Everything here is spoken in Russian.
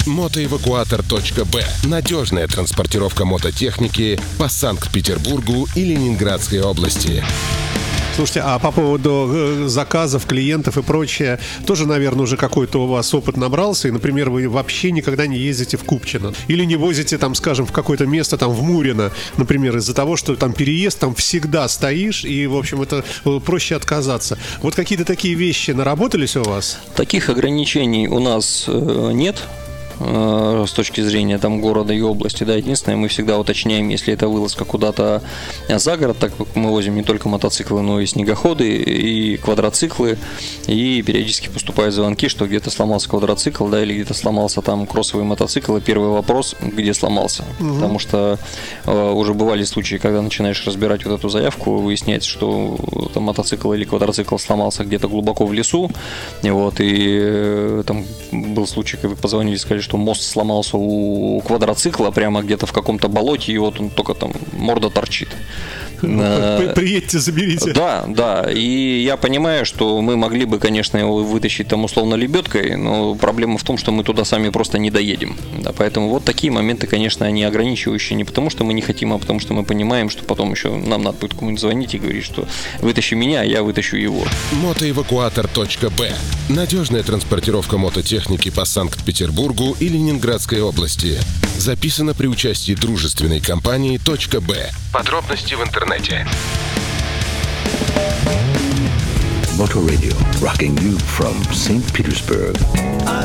Мотоэвакуатор.б. Надежная транспортировка мототехники по Санкт-Петербургу и Ленинградской области. Слушайте, а по поводу заказов, клиентов и прочее, тоже, наверное, уже какой-то у вас опыт набрался, и, например, вы вообще никогда не ездите в Купчино, или не возите, там, скажем, в какое-то место, там, в Мурино, например, из-за того, что там переезд, там всегда стоишь, и, в общем, это проще отказаться. Вот какие-то такие вещи наработались у вас? Таких ограничений у нас нет. С точки зрения там города и области, да, единственное, мы всегда уточняем, если это вылазка куда-то за город, так как мы возим не только мотоциклы, но и снегоходы, и квадроциклы, и периодически поступают звонки, что где-то сломался квадроцикл, да, или где-то сломался там кроссовый мотоцикл, и первый вопрос, где сломался, потому что уже бывали случаи, когда начинаешь разбирать вот эту заявку, выясняется, что там мотоцикл или квадроцикл сломался где-то глубоко в лесу, вот, и там был случай, когда позвонили, сказали, что мост сломался у квадроцикла прямо где-то в каком-то болоте, и вот он только там морда торчит. Приедьте, заберите. Да, и я понимаю, что мы могли бы, конечно, его вытащить там условно лебедкой, но проблема в том, что мы туда сами просто не доедем. Да, поэтому вот такие моменты, конечно, они ограничивающие не потому, что мы не хотим, а потому, что мы понимаем, что потом еще нам надо будет кому-нибудь звонить и говорить, что вытащи меня, а я вытащу его. Мотоэвакуатор.б. Надежная транспортировка мототехники по Санкт-Петербургу и Ленинградской области. Записано при участии дружественной компании .б. Подробности в интернете. Motor Radio, rocking you from St. Petersburg.